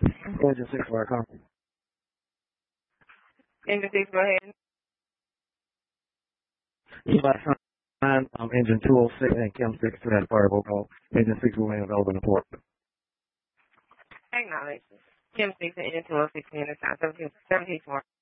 Engine 6 for our car. Engine 6, go ahead. Engine 206 and Chem 6 to that fireball call. Engine 6 will remain available in the port. Acknowledge. Chem 6 and Engine 206 in the 17 more.